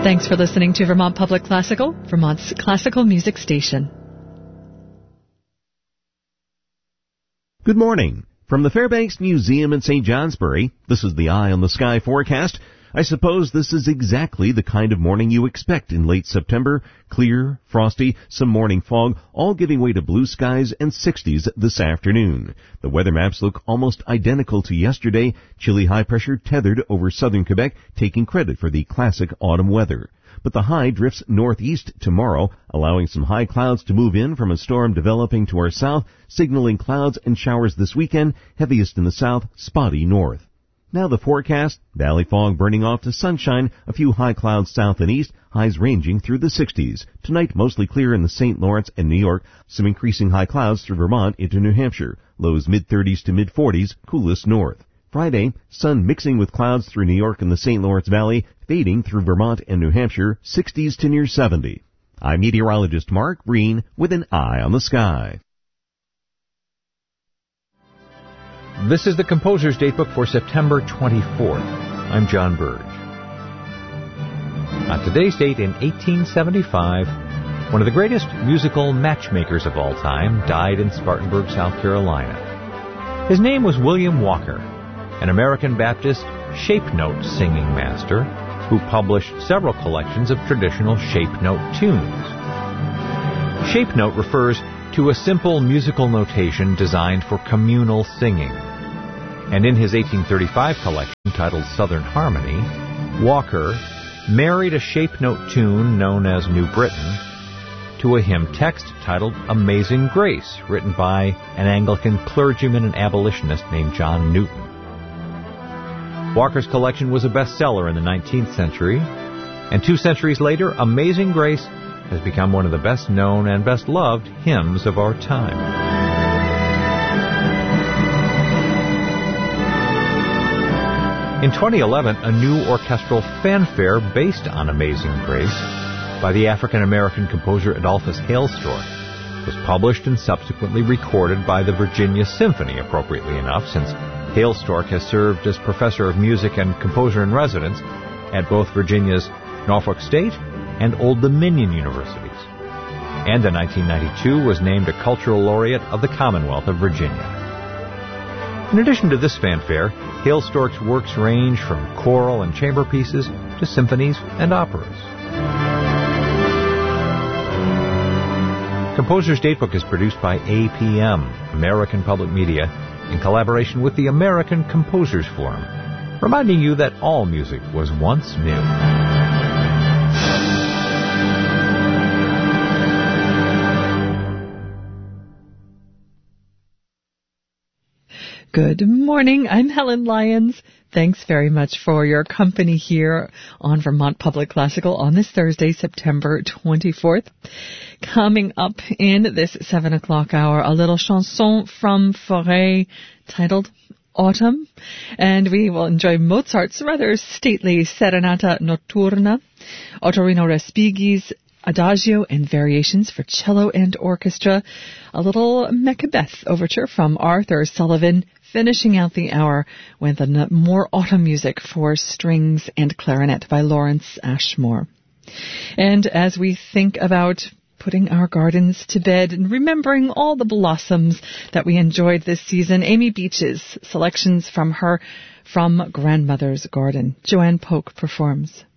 Thanks for listening to Vermont Public Classical, Vermont's classical music station. Good morning. From the Fairbanks Museum in St. Johnsbury, this is the Eye on the Sky forecast. I suppose this is exactly the kind of morning you expect in late September. Clear, frosty, some morning fog, all giving way to blue skies and 60s this afternoon. The weather maps look almost identical to yesterday. Chilly high pressure tethered over southern Quebec, taking credit for the classic autumn weather. But the high drifts northeast tomorrow, allowing some high clouds to move in from a storm developing to our south, signaling clouds and showers this weekend, heaviest in the south, spotty north. Now the forecast, valley fog burning off to sunshine, a few high clouds south and east, highs ranging through the 60s. Tonight mostly clear in the St. Lawrence and New York, some increasing high clouds through Vermont into New Hampshire, lows mid-30s to mid-40s, coolest north. Friday, sun mixing with clouds through New York and the St. Lawrence Valley, fading through Vermont and New Hampshire, 60s to near 70. I'm meteorologist Mark Breen with an Eye on the Sky. This is the Composer's Datebook for September 24th. I'm John Burge. On today's date in 1875, one of the greatest musical matchmakers of all time died in Spartanburg, South Carolina. His name was William Walker, an American Baptist shape note singing master who published several collections of traditional shape note tunes. Shape note refers to a simple musical notation designed for communal singing. And in his 1835 collection titled Southern Harmony, Walker married a shape note tune known as New Britain to a hymn text titled Amazing Grace, written by an Anglican clergyman and abolitionist named John Newton. Walker's collection was a bestseller in the 19th century, and 2 centuries later, Amazing Grace has become one of the best-known and best-loved hymns of our time. In 2011, a new orchestral fanfare based on Amazing Grace by the African-American composer Adolphus Hailstork was published and subsequently recorded by the Virginia Symphony, appropriately enough, since Hailstork has served as professor of music and composer-in-residence at both Virginia's Norfolk State and Old Dominion universities, and in 1992 was named a Cultural Laureate of the Commonwealth of Virginia. In addition to this fanfare, Hailstork's works range from choral and chamber pieces to symphonies and operas. Composer's Datebook is produced by APM, American Public Media, in collaboration with the American Composers Forum, reminding you that all music was once new. Good morning. I'm Helen Lyons. Thanks very much for your company here on Vermont Public Classical on this Thursday, September 24th. Coming up in this 7 o'clock hour, a little chanson from Fauré titled Autumn, and we will enjoy Mozart's rather stately Serenata Notturna, Ottorino Respighi's Adagio and Variations for Cello and Orchestra, a little Macbeth overture from Arthur Sullivan, finishing out the hour with more autumn music for strings and clarinet by Lawrence Ashmore. And as we think about putting our gardens to bed and remembering all the blossoms that we enjoyed this season, Amy Beach's selections from her From Grandmother's Garden. Joanne Polk performs.